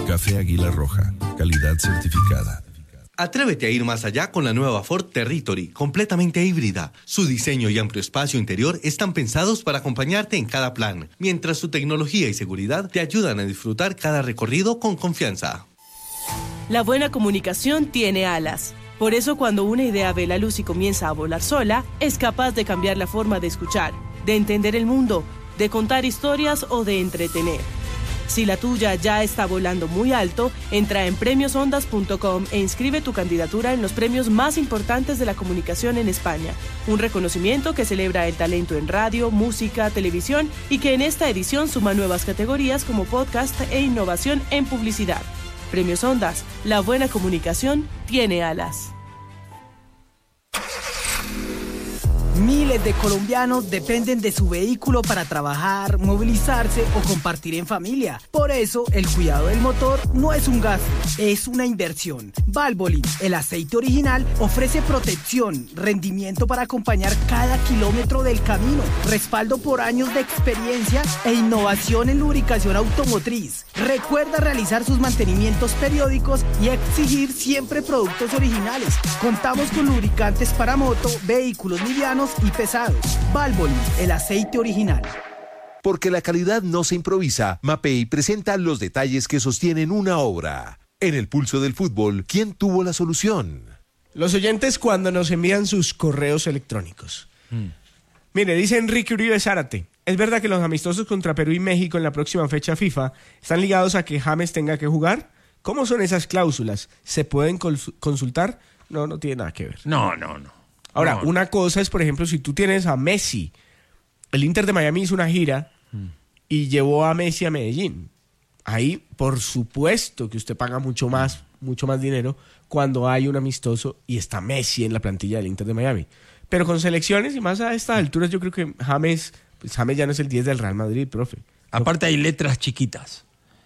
Café Águila Roja, calidad certificada. Atrévete a ir más allá con la nueva Ford Territory, completamente híbrida. Su diseño y amplio espacio interior están pensados para acompañarte en cada plan, mientras su tecnología y seguridad te ayudan a disfrutar cada recorrido con confianza. La buena comunicación tiene alas. Por eso cuando una idea ve la luz y comienza a volar sola, es capaz de cambiar la forma de escuchar, de entender el mundo, de contar historias o de entretener. Si la tuya ya está volando muy alto, entra en premiosondas.com e inscribe tu candidatura en los premios más importantes de la comunicación en España. Un reconocimiento que celebra el talento en radio, música, televisión y que en esta edición suma nuevas categorías como podcast e innovación en publicidad. Premios Ondas, la buena comunicación tiene alas. Miles de colombianos dependen de su vehículo para trabajar, movilizarse o compartir en familia. Por eso, el cuidado del motor no es un gasto, es una inversión. Valvoline, el aceite original, ofrece protección, rendimiento para acompañar cada kilómetro del camino, respaldo por años de experiencia e innovación en lubricación automotriz. Recuerda realizar sus mantenimientos periódicos y exigir siempre productos originales. Contamos con lubricantes para moto, vehículos livianos y pesados. Valvoline, el aceite original. Porque la calidad no se improvisa, Mapei presenta los detalles que sostienen una obra. En el pulso del fútbol, ¿quién tuvo la solución? Los oyentes cuando nos envían sus correos electrónicos. Mire, dice Enrique Uribe Zárate. ¿Es verdad que los amistosos contra Perú y México en la próxima fecha FIFA están ligados a que James tenga que jugar? ¿Cómo son esas cláusulas? ¿Se pueden consultar? No tiene nada que ver. No. Ahora, una cosa es, por ejemplo, si tú tienes a Messi. El Inter de Miami hizo una gira y llevó a Messi a Medellín. Ahí, por supuesto que usted paga mucho más dinero cuando hay un amistoso y está Messi en la plantilla del Inter de Miami. Pero con selecciones y más a estas alturas, yo creo que James ya no es el 10 del Real Madrid, profe. Aparte hay letras chiquitas.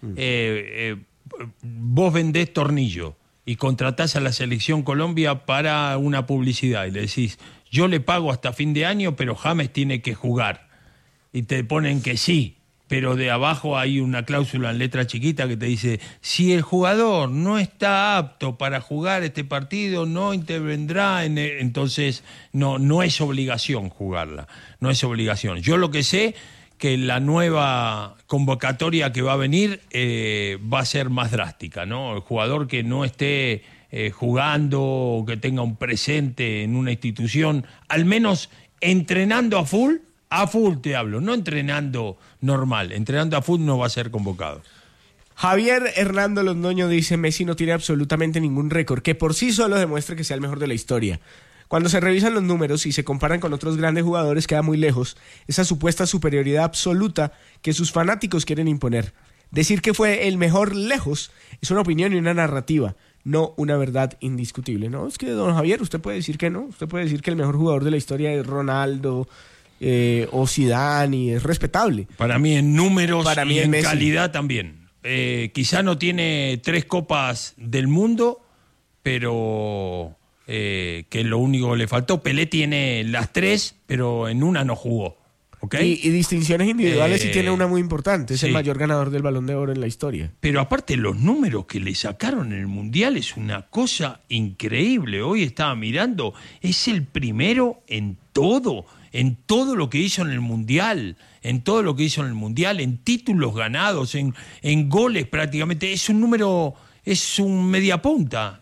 Vos vendés tornillo y contratás a la Selección Colombia para una publicidad y le decís, yo le pago hasta fin de año, pero James tiene que jugar. Y te ponen que sí, pero de abajo hay una cláusula en letra chiquita que te dice, si el jugador no está apto para jugar este partido, no intervendrá, entonces no es obligación jugarla, no es obligación. Yo lo que sé que la nueva convocatoria que va a venir va a ser más drástica, ¿no? El jugador que no esté jugando o que tenga un presente en una institución, al menos entrenando a full te hablo, no entrenando normal, entrenando a full no va a ser convocado. Javier Hernando Londoño dice, Messi no tiene absolutamente ningún récord, que por sí solo demuestra que sea el mejor de la historia. Cuando se revisan los números y se comparan con otros grandes jugadores, queda muy lejos esa supuesta superioridad absoluta que sus fanáticos quieren imponer. Decir que fue el mejor lejos es una opinión y una narrativa, no una verdad indiscutible. No, es que, don Javier, usted puede decir que no. Usted puede decir que el mejor jugador de la historia es Ronaldo o Zidane y es respetable. Para mí en números y en Messi. calidad también. Quizá no tiene 3 copas del mundo, pero... que es lo único que le faltó. Pelé tiene las 3, pero en una no jugó. ¿Okay? Y distinciones individuales sí tiene una muy importante. Es sí. El mayor ganador del Balón de Oro en la historia. Pero aparte los números que le sacaron en el Mundial es una cosa increíble. Hoy estaba mirando, es el primero en todo lo que hizo en el Mundial. En todo lo que hizo en el Mundial, en títulos ganados, en goles prácticamente. Es un número... Es un mediapunta,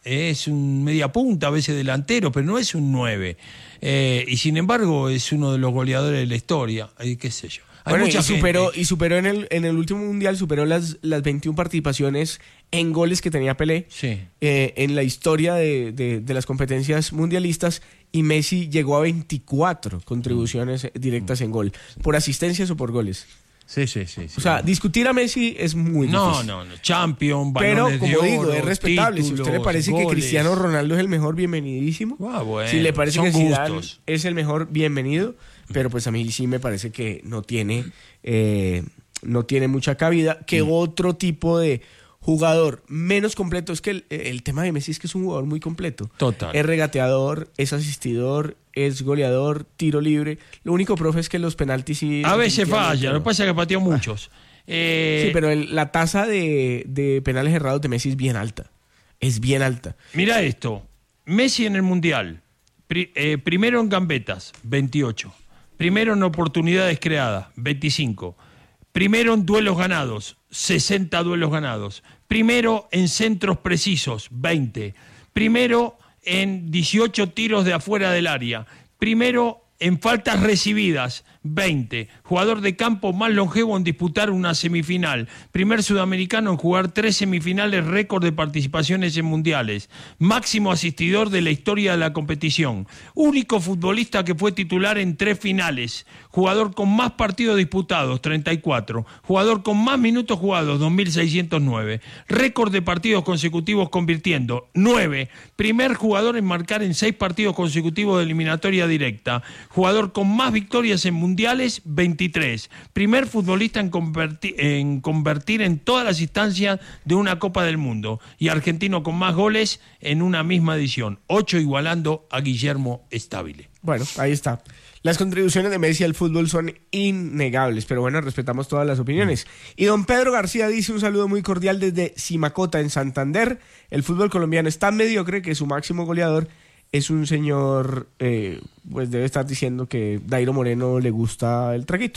a veces delantero, pero no es un 9. Y sin embargo es uno de los goleadores de la historia, qué sé yo. Bueno, y superó en el último mundial, superó las 21 participaciones en goles que tenía Pelé en la historia de las competencias mundialistas, y Messi llegó a 24 contribuciones directas en gol, por asistencias o por goles. Sí. O sea, discutir a Messi es muy difícil. No. Champion, pero balones como de oro, digo, es respetable. Títulos, si a usted le parece goles. que Cristiano Ronaldo es el mejor, bienvenidísimo. Bueno, si le parece que Zidane gustos. es el mejor, bienvenido. Pero pues a mí sí me parece que no tiene mucha cabida. Que otro tipo de jugador menos completo, es que el tema de Messi es que es un jugador muy completo. Total. Es regateador, es asistidor, es goleador, tiro libre. Lo único, profe, es que los penaltis sí... A veces falla, lo que pasa es que pateó muchos. Sí, pero la tasa de penales errados de Messi es bien alta. Es bien alta. Mira esto. Messi en el Mundial. Primero en gambetas, 28. Primero en oportunidades creadas, 25. Primero en duelos ganados, 60 duelos ganados. Primero en centros precisos, 20. Primero en 18 tiros de afuera del área. Primero en faltas recibidas, 20. Jugador de campo más longevo en disputar una semifinal. Primer sudamericano en jugar 3 semifinales, récord de participaciones en mundiales. Máximo asistidor de la historia de la competición. Único futbolista que fue titular en 3 finales. Jugador con más partidos disputados, 34. Jugador con más minutos jugados, 2.609. Récord de partidos consecutivos convirtiendo, 9. Primer jugador en marcar en 6 partidos consecutivos de eliminatoria directa. Jugador con más victorias en mundiales, 23. Primer futbolista en convertir en todas las instancias de una Copa del Mundo. Y argentino con más goles en una misma edición. 8, igualando a Guillermo Stabile. Bueno, ahí está. Las contribuciones de Messi al fútbol son innegables, pero bueno, respetamos todas las opiniones. Y don Pedro García dice un saludo muy cordial desde Simacota, en Santander. El fútbol colombiano es tan mediocre que su máximo goleador es un señor, pues debe estar diciendo que Dairo Moreno le gusta el traguito.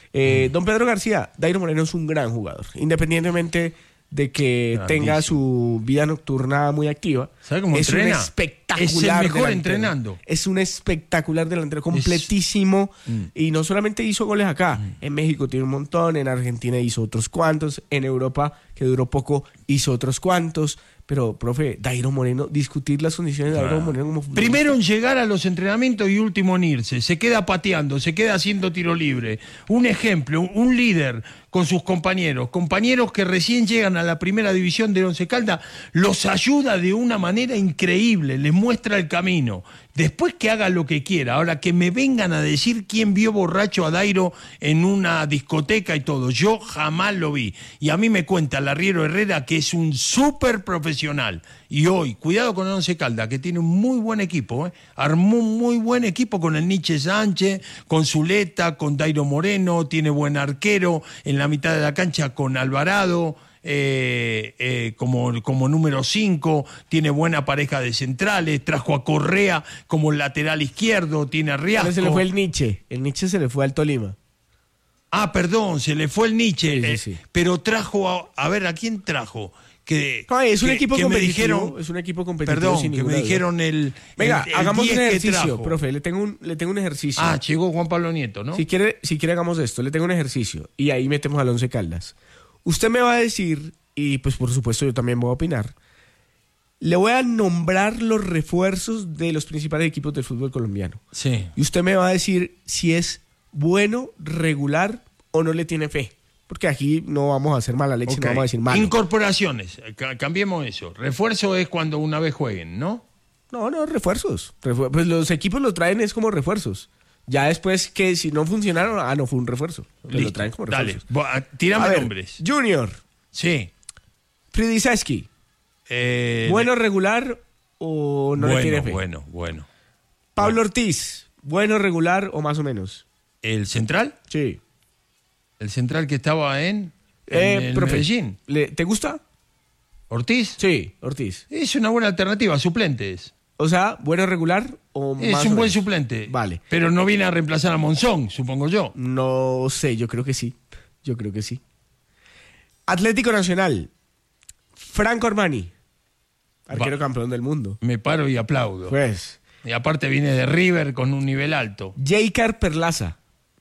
Don Pedro García, Dairo Moreno es un gran jugador, independientemente de que tenga su vida nocturna muy activa. ¿Sabe cómo entrena? Un espectacular es el mejor delantero. entrenando. Es un espectacular delantero, completísimo. Y no solamente hizo goles acá, en México tiene un montón, en Argentina hizo otros cuantos, en Europa, que duró poco, hizo otros cuantos. Pero, profe, Dairo Moreno, discutir las condiciones de Dairo Moreno como futbolista. Primero en llegar a los entrenamientos y último en irse. Se queda pateando, se queda haciendo tiro libre. Un ejemplo, un líder con sus compañeros. Compañeros que recién llegan a la primera división de Once Caldas, los ayuda de una manera increíble, les muestra el camino. Después que haga lo que quiera. Ahora, que me vengan a decir quién vio borracho a Dairo en una discoteca y todo. Yo jamás lo vi. Y a mí me cuenta el arriero Herrera que es un súper profesional. Y hoy, cuidado con el Once Caldas, que tiene un muy buen equipo. Armó un muy buen equipo con el Nietzsche Sánchez, con Zuleta, con Dairo Moreno. Tiene buen arquero en la mitad de la cancha con Alvarado. Como número 5, tiene buena pareja de centrales, trajo a Correa como lateral izquierdo, tiene a Riasco. Se le fue el Nietzsche se le fue al Tolima. Ah, perdón, se le fue el Nietzsche, sí. Pero trajo a ver, ¿a quién trajo? Es un equipo competitivo. Dijeron, es un equipo competitivo. Perdón, sin que me dijeron Venga, hagamos un ejercicio, trajo. profe, le tengo un ejercicio. Ah, llegó Juan Pablo Nieto, ¿no? Si quiere hagamos esto, le tengo un ejercicio y ahí metemos al Once Caldas. Usted me va a decir, y pues por supuesto yo también voy a opinar, le voy a nombrar los refuerzos de los principales equipos del fútbol colombiano. Sí. Y usted me va a decir si es bueno, regular o no le tiene fe. Porque aquí no vamos a hacer mala leche, no vamos a decir malo. Incorporaciones, cambiemos eso. Refuerzo es cuando una vez jueguen, ¿no? No, refuerzos. Pues los equipos lo traen es como refuerzos. Ya después que si no funcionaron, no fue un refuerzo. Lo traen como refuerzos. Dale, tírame nombres. Junior. Sí. Fridiseski. ¿Bueno, regular o no le tiene fe? Bueno. Pablo Ortiz. ¿Bueno, regular o más o menos? ¿El central? Sí. El central que estaba en Medellín. ¿Te gusta? ¿Ortiz? Sí, Ortiz. Es una buena alternativa, suplentes. O sea, ¿bueno, regular o más o menos? Es un buen suplente. Vale. Pero no viene a reemplazar a Monzón, supongo yo. No sé, yo creo que sí. Atlético Nacional. Franco Armani. Arquero campeón del mundo. Me paro y aplaudo. Pues. Y aparte viene de River con un nivel alto. Jeicar Perlaza.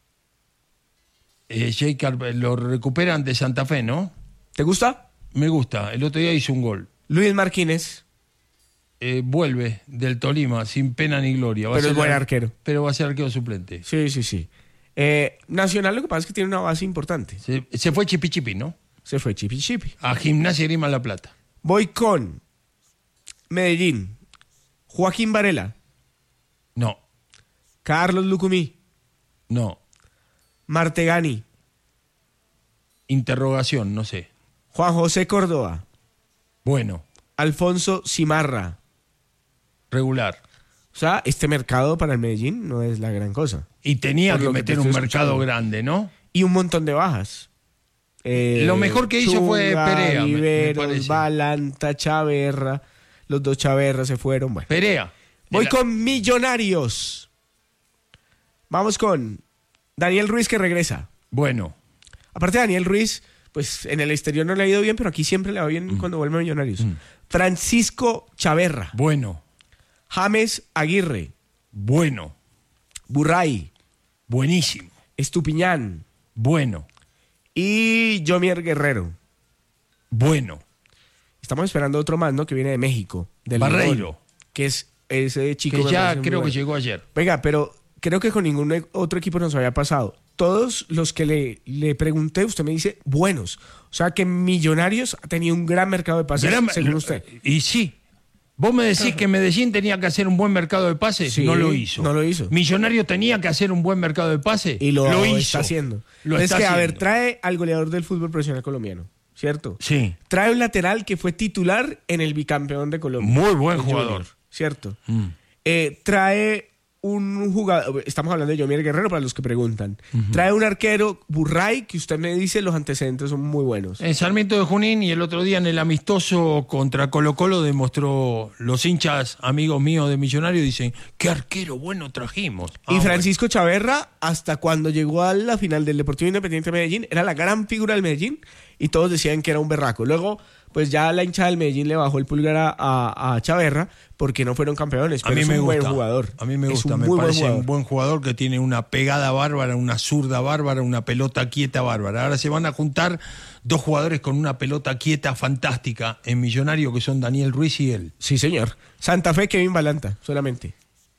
Jeicar lo recuperan de Santa Fe, ¿no? ¿Te gusta? Me gusta. El otro día hizo un gol. Luis Marquínez. Vuelve del Tolima sin pena ni gloria. Pero es buen arquero. Pero va a ser arquero suplente. Sí. Nacional lo que pasa es que tiene una base importante. Se fue Chipi, ¿no? Se fue Chipi. A Gimnasia Grima La Plata. Voy con Medellín. Joaquín Varela. No. Carlos Lucumí. No. Martegani. Interrogación, no sé. Juan José Córdoba. Bueno. Alfonso Cimarra. Regular. O sea, este mercado para el Medellín no es la gran cosa. Y tenía Por que lo que meter te un estoy mercado escuchando. grande, ¿no? Y un montón de bajas. Lo mejor que hizo fue Perea, me Riveros, parece. Balanta, Chaverra. Los dos Chaverra se fueron. Bueno. Perea. Voy con Millonarios. Vamos con Daniel Ruiz, que regresa. Bueno. Aparte de Daniel Ruiz, pues en el exterior no le ha ido bien, pero aquí siempre le va bien cuando vuelve a Millonarios. Francisco Chaverra. Bueno. James Aguirre. Bueno. Burray. Buenísimo. Estupiñán. Bueno. Y Yomier Guerrero. Bueno. Estamos esperando otro más, ¿no? Que viene de México. Del Barreiro. León, que es ese chico. Que me ya parece muy creo que bueno. llegó ayer. Venga, pero creo que con ningún otro equipo nos había pasado. Todos los que le pregunté, usted me dice buenos. O sea que Millonarios ha tenido un gran mercado de pases, según usted. Y sí. Vos me decís que Medellín tenía que hacer un buen mercado de pases. Sí, no lo hizo. no lo hizo. Millonario tenía que hacer un buen mercado de pases. Y lo hizo. está haciendo. Lo Es está que, a ver, haciendo. trae al goleador del fútbol profesional colombiano, ¿cierto? Sí. Trae un lateral que fue titular en el bicampeón de Colombia. Muy buen el jugador. Junior, ¿cierto? Trae un jugador, estamos hablando de Yomier Guerrero para los que preguntan. Trae un arquero, Burray, que usted me dice los antecedentes son muy buenos. En Sarmiento de Junín, y el otro día en el amistoso contra Colo-Colo demostró, los hinchas amigos míos de Millonarios dicen, qué arquero bueno trajimos. Y Francisco Chaverra, hasta cuando llegó a la final del Deportivo Independiente de Medellín, era la gran figura del Medellín y todos decían que era un berraco. Luego, pues ya la hinchada del Medellín le bajó el pulgar a Chaverra porque no fueron campeones, pero A mí es me un gusta. buen jugador. A mí me Es gusta, un me muy buen parece jugador. un buen jugador que tiene una pegada bárbara, una zurda bárbara, una pelota quieta bárbara. Ahora se van a juntar dos jugadores con una pelota quieta fantástica en Millonario, que son Daniel Ruiz y él. Sí, señor. Santa Fe, Kevin Balanta, solamente.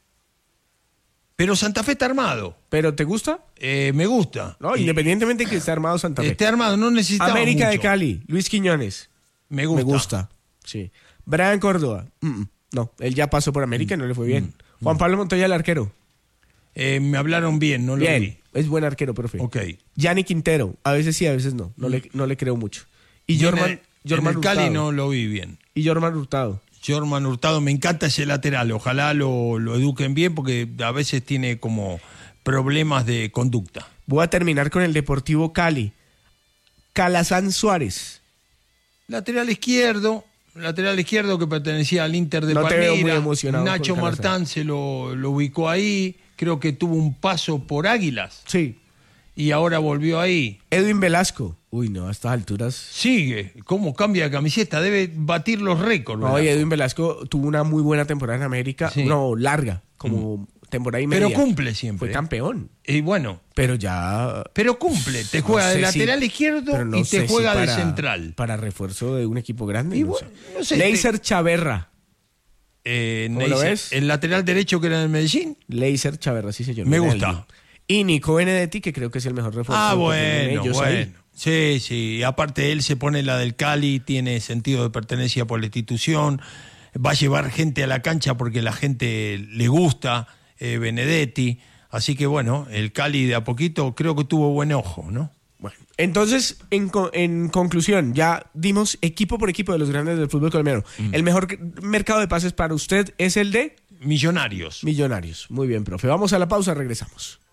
Pero Santa Fe está armado. ¿Pero te gusta? Me gusta. No, Y independientemente de que esté armado Santa Fe. esté armado, no necesitamos América mucho. de Cali, Luis Quiñones. Me gusta. Me gusta. Sí. Brian Córdoba. No, él ya pasó por América y no le fue bien. Juan Pablo Montoya, el arquero. Me hablaron bien, no lo Bien, vi. es buen arquero, profe. Ok. Gianni Quintero, a veces sí, a veces no. No le creo mucho. Y en Jorman el Cali Hurtado. no lo vi bien. Y Jorman Hurtado. Jorman Hurtado, me encanta ese lateral. Ojalá lo eduquen bien porque a veces tiene como problemas de conducta. Voy a terminar con el Deportivo Cali. Calazán Suárez. Lateral izquierdo que pertenecía al Inter de No te veo muy Palmira. emocionado Nacho con Calazán. Martán se lo ubicó ahí. Creo que tuvo un paso por Águilas Sí. y ahora volvió ahí. Edwin Velasco. Uy, no, a estas alturas. Sigue. ¿Cómo cambia de camiseta? Debe batir los récords. No, ¿verdad? y Edwin Velasco tuvo una muy buena temporada en América. Sí. No, larga, como temporada y media. Pero cumple siempre. Fue campeón. Y bueno, Pero ya. pero cumple. Te juega no sé de si- lateral izquierdo pero no y sé te si juega de para- central. Para refuerzo de un equipo grande. Y no bueno, sé. no sé, Leiser Chaverra. ¿Cómo lo ves? El lateral derecho que era del Medellín. Leiser Chaverra, sí, señor. Me Viene gusta. del Lille. Y Nico Benedetti, que creo que es el mejor refuerzo. Ah, que tienen bueno, ellos ahí. bueno. Sí, sí. Y aparte él se pone la del Cali, tiene sentido de pertenencia por la institución. Va a llevar gente a la cancha porque la gente le gusta, Benedetti. Así que bueno, el Cali de a poquito creo que tuvo buen ojo, ¿no? Bueno, entonces, en conclusión, ya dimos equipo por equipo de los grandes del fútbol colombiano. El mejor mercado de pases para usted es el de Millonarios. Millonarios. Muy bien, profe. Vamos a la pausa, regresamos.